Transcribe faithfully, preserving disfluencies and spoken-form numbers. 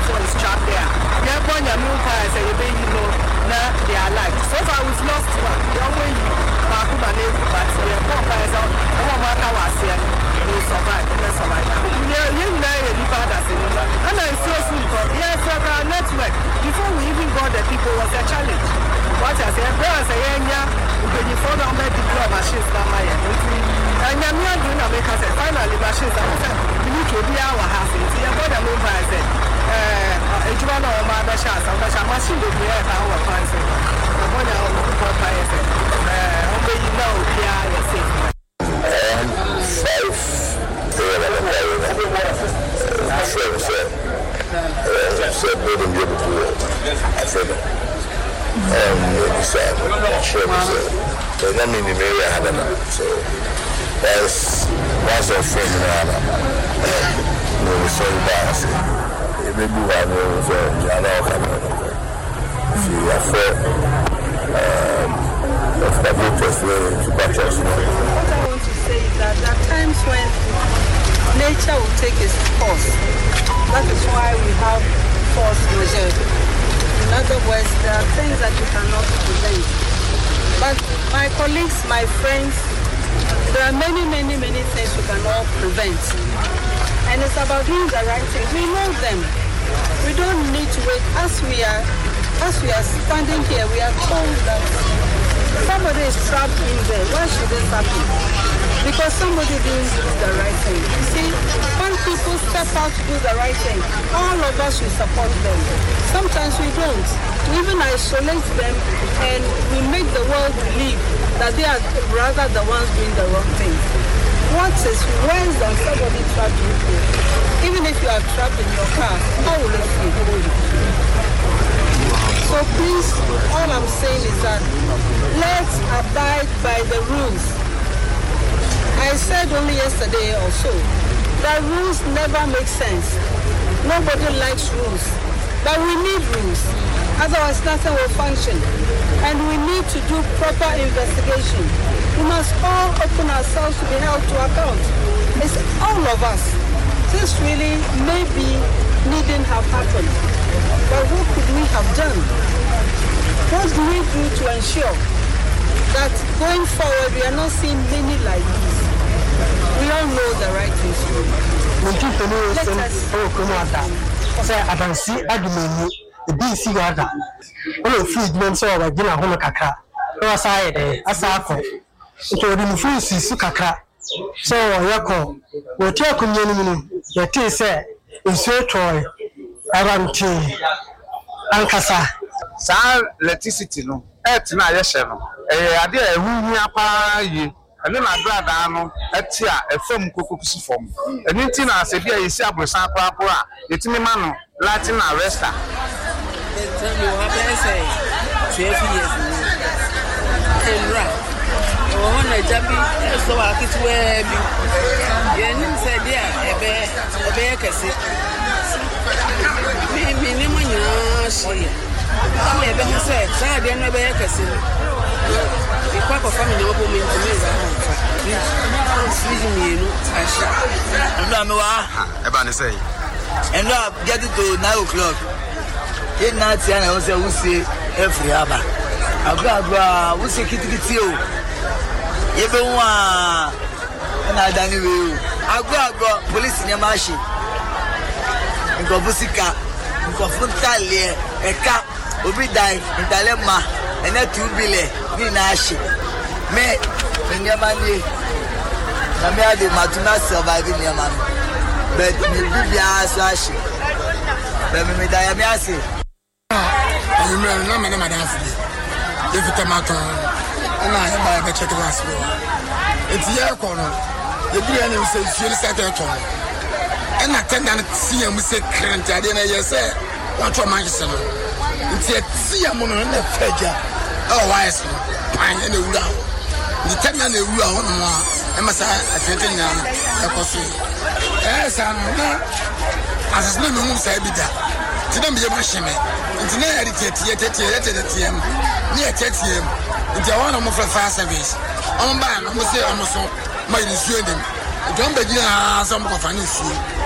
someone is trapped there. Yeah, when you move by, say you may you know that they are alive. So far we've lost one. The only Baku Mane, but the poor guys out. I want my house here. They survive. They survive. Yeah, you know you bad as it is. And I see because yes, our network before we even got the people was a challenge. What I say, brother, say yeah, when you follow on the deploy machines, that my and you're not doing a make us finally machines. I said, you need to be our house. You're going to move by, I said, uh, it's one of my shots. I'm a machine to be at our price. I'm going to look for by, I said, uh, only you know, yeah, you're safe. And five, seven, seven. Seven, building good to work. I said, um, maybe seven, sure, so that means the area had enough. So that's once a friend in Anna. No, we saw the boss. It may be one of the Jana. See, I thought, um, of the protest to purchase. What I want to say is that there are times when nature will take its course. That is why we have force majeure. In other words, there are things that you cannot prevent. But my colleagues, my friends, there are many, many, many things we cannot prevent. And it's about doing the right thing. We know them. We don't need to wait. As we are, as we are standing here, we are told that somebody is trapped in there. Why should this happen? Because somebody didn't do the right thing. You see, when people step out to do the right thing, all of us will support them. Sometimes we don't. We even isolate them and we make the world believe that they are rather the ones doing the wrong thing. What is worse than somebody trapped in you? Even if you are trapped in your car, how will it feel? So please, all I'm saying is that let's abide by the rules. I said only yesterday or so that rules never make sense. Nobody likes rules, but we need rules. Otherwise, nothing will function. And we need to do proper investigation. We must all open ourselves to be held to account. It's all of us. This really maybe needn't have happened. But what could we have done? What do we do to ensure that going forward we are not seeing many like this? We all know the right things to do. Let us say I can see argument the B C Gada. All of feed men saw a dinner home kaka. No aside, Asako. It will be free Sukaka. So, Yako, what your community, the tea say, is so toy, Aranti, Ankasa. Sa electricity no, et na yeshe no. Eh, ade a hu hia pa yi. Ene na brada no, eti a efam kokokusi fom. Eni nti na se bia yesi abrosan prapo a, yetimi ma no Latin arrester. Tell me what I say. twelve years. Enra. Oh na jabi so akiti we bi. Ye nim say dia ebe ebe kese. Mi mi ni mo nyina shi. Am ebe mo say sa dia no ebe kese. Bi kwa ko family wo mi ntimi za ho. Bi siji mi no asha. Ndo me wa Eba ni say. Endo get to nine o'clock. Ye na ti ana wo say wo say every aba. Agba agba wo say kitikiti o. Ye be wa na dani we o. Agba agba police ni ma shi. Nko busika, nko funtale eka obi dai ntale ma ene two bile ni na shi. Me ni ma ni na me ade matuna survive ni ma. But me bibia asashi. But me da ya me ase. You know, no man, madam. If you come out, and I have a check last week. It's your corner. The beer name says you set a tone. And I tend to see him say, Crant, I didn't say, what your man is. It's a see a moon in the fedja. Oh, why is pine in the round? The ten and the round, and must attend now. Yes, I'm not as no moon say be that. To them be a machine. It's near the T M, near T M, into one of my fast service. On by, I must say, almost my insurance. Don't begin some of